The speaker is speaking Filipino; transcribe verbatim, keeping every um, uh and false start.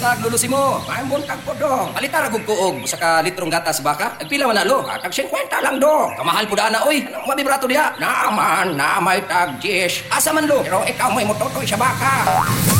tag lulusi mo. May buntag po dong. Palita ra gug kuog sa ka litrong gatas baka. Nagpila man na lo. Tag fifty lang dong. Kamahal pud ana oy. Ano mabibrato diha? Naman, na may tag Jis. Asa man lo? Pero ikaw may mututoy sa baka.